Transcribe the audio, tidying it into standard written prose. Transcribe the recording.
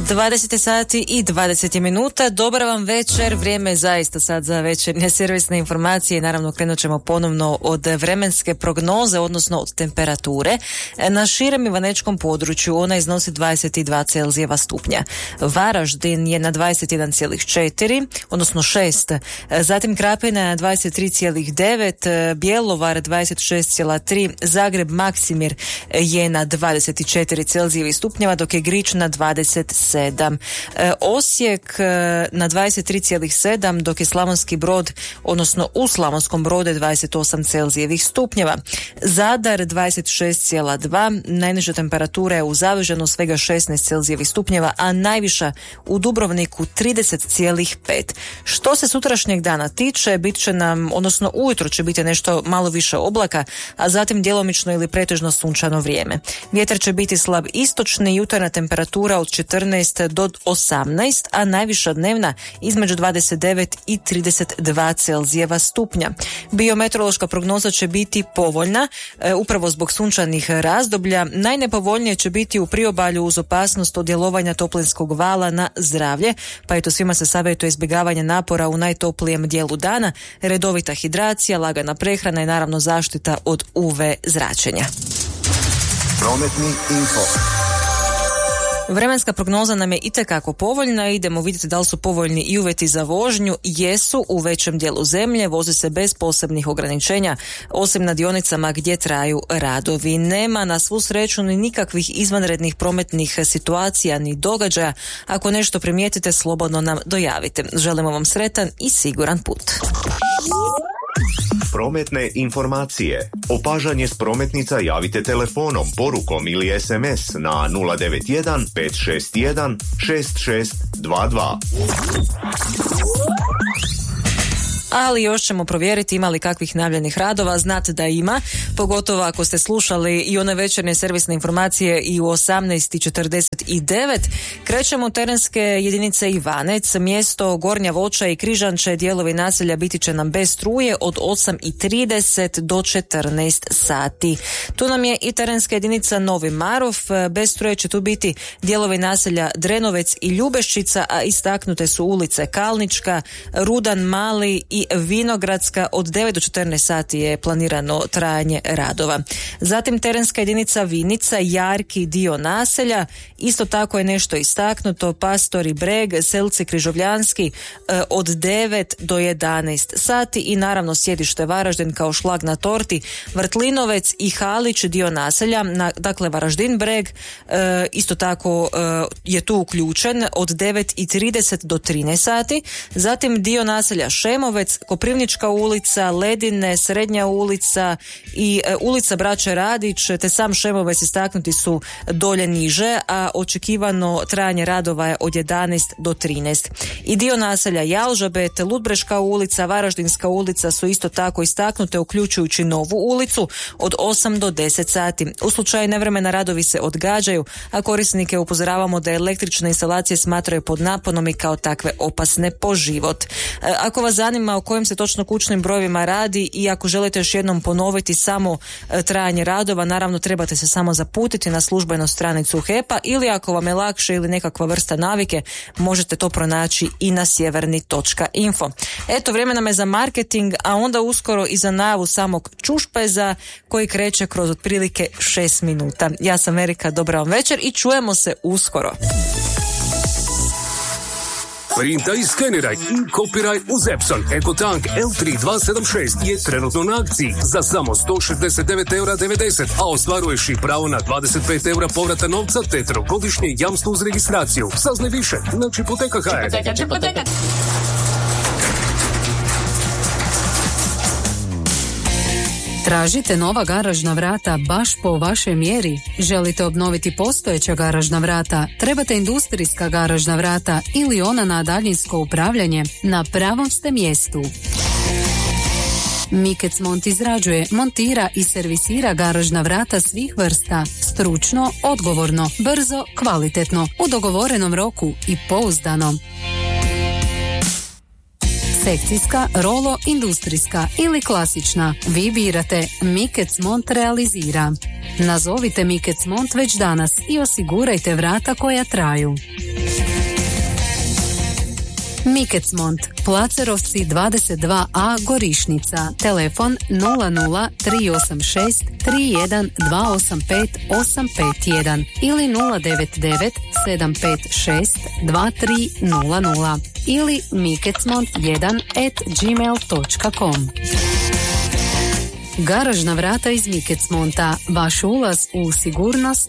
20 sati i 20 minuta. Dobar vam večer. Vrijeme je zaista sad za večernje servisne informacije. Naravno, krenut ćemo ponovno od vremenske prognoze, odnosno od temperature. Na širem ivanečkom području ona iznosi 22 Celzijeva stupnja. Varaždin je na 21,4, odnosno 6. Zatim Krapina na 23,9, Bjelovar 26,3, Zagreb Maksimir je na 24 Celzijevi stupnjeva, dok je Grič na 27. Osijek na 23,7, dok je Slavonski Brod, odnosno u Slavonskom Brodu 28 Celzijevih stupnjeva. Zadar 26,2, najniža temperatura je u Zaveženu svega 16 Celzijevih stupnjeva, a najviša u Dubrovniku 30,5. Što se sutrašnjeg dana tiče, bit će nam, odnosno ujutro će biti nešto malo više oblaka, a zatim djelomično ili pretežno sunčano vrijeme. Vjetar će biti slab istočni, jutarnja temperatura od 14 do 18, a najviša dnevna između 29 i 32 Celzijeva stupnja. Biometeorološka prognoza će biti povoljna, upravo zbog sunčanih razdoblja. Najnepovoljnije će biti u priobalju uz opasnost od djelovanja toplinskog vala na zdravlje, pa eto svima se savjetuje izbjegavanje napora u najtoplijem dijelu dana, redovita hidracija, lagana prehrana i naravno zaštita od UV zračenja. Prometni info. Vremenska prognoza nam je itekako povoljna, idemo vidjeti da li su povoljni i uvjeti za vožnju. Jesu u većem dijelu zemlje, vozi se bez posebnih ograničenja, osim na dionicama gdje traju radovi. Nema na svu sreću ni nikakvih izvanrednih prometnih situacija ni događaja. Ako nešto primijetite, slobodno nam dojavite. Želimo vam sretan i siguran put. Prometne informacije. Opažanje s prometnica javite telefonom, porukom ili SMS na 091 561 6622. Ali još ćemo provjeriti ima li kakvih najavljenih radova. Znate da ima, pogotovo ako ste slušali i one večernje servisne informacije i u 18:49. Krećemo u terenske jedinice Ivanec, mjesto Gornja Voća i Križanče, dijelovi naselja biti će nam bez struje od 8:30 do 14 sati. Tu nam je i terenska jedinica Novi Marof, bez struje će tu biti dijelovi naselja Drenovec i Ljubeščica, a istaknute su ulice Kalnička, Rudan, Mali i Vinogradska. Od 9 do 14 sati je planirano trajanje radova. Zatim terenska jedinica Vinica, Jarki, dio naselja. Isto tako je nešto istaknuto, Pastori Breg, Selci Križovljanski od 9 do 11 sati i naravno sjedište Varaždin kao šlag na torti, Vrtlinovec i Halić, dio naselja, dakle Varaždin Breg isto tako je tu uključen od 9:30 do 13 sati. Zatim dio naselja Šemovec, Koprivnička ulica, Ledine, Srednja ulica i ulica Braće Radić te sam Šemovec istaknuti su dolje niže, a očekivano trajanje radova je od 11 do 13. I dio naselja Jalžabet, Ludbreška ulica, Varaždinska ulica su isto tako istaknute, uključujući Novu ulicu od 8 do 10 sati. U slučaju nevremena radovi se odgađaju, a korisnike upozoravamo da električne instalacije smatraju pod naponom i kao takve opasne po život. Ako vas zanima o kojim se točno kućnim brojevima radi i ako želite još jednom ponoviti samo trajanje radova, naravno trebate se samo zaputiti na službenu stranicu HEP-a ili ako vam je lakše ili nekakva vrsta navike, možete to pronaći i na sjeverni.info. Eto, vrijeme nam je za marketing, a onda uskoro i za najavu samog čušpeza koji kreće kroz otprilike 6 minuta. Ja sam Erika, dobra vam večer i čujemo se uskoro. Printaj, skeniraj i kopiraj uz Epson. EcoTank L3276 je trenutno na akciji za samo 169,90 €, a ostvaruješ i pravo na 25 € povrata novca te trogodišnje jamstvo uz registraciju. Saznaj više na Čipoteka.hr. Tražite nova garažna vrata baš po vašoj mjeri? Želite obnoviti postojeća garažna vrata? Trebate industrijska garažna vrata ili ona na daljinsko upravljanje? Na pravom ste mjestu. Mikec Mont izrađuje, montira i servisira garažna vrata svih vrsta. Stručno, odgovorno, brzo, kvalitetno, u dogovorenom roku i pouzdano. Sekcijska, rolo, industrijska ili klasična. Vi birate. Mikec Mont realizira. Nazovite Mikec Mont već danas i osigurajte vrata koja traju. Mikecmont, Placerovci 22a Gorišnica, telefon 00 386 31 285 851 ili 099 756 2300 ili mikecmont1@gmail.com. Garažna vrata iz Mikecmonta, vaš ulaz u sigurnost